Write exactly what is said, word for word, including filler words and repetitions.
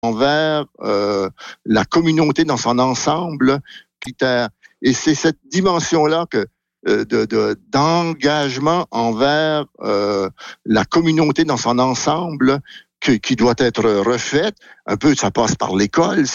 envers euh, la communauté dans son ensemble. Et c'est cette dimension-là que euh, de, de, d'engagement envers euh, la communauté dans son ensemble que, qui doit être refaite. Un peu, ça passe par l'école.